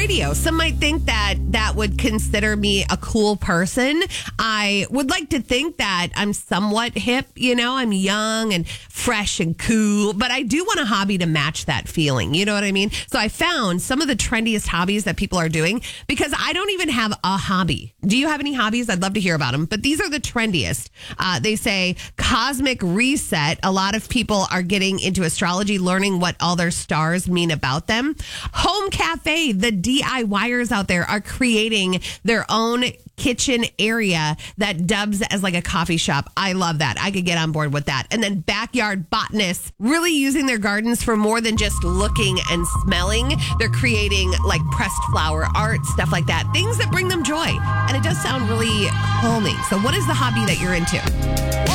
radio. Some might think that would consider me a cool person. I would like to think that I'm somewhat hip, I'm young and fresh and cool, but I do want a hobby to match that feeling. You know what I mean? So I found some of the trendiest hobbies that people are doing because I don't even have a hobby. Do you have any hobbies? I'd love to hear about them, but these are the trendiest. They say cosmic reset. A lot of people are getting into astrology, learning what all their stars mean about them. Home cafe. The DIYers out there are creating their own kitchen area that dubs as like a coffee shop. I love that. I could get on board with that. And then backyard botanists really using their gardens for more than just looking and smelling. They're creating like pressed flower art, stuff like that. Things that bring them joy. And it does sound really calming. So what is the hobby that you're into?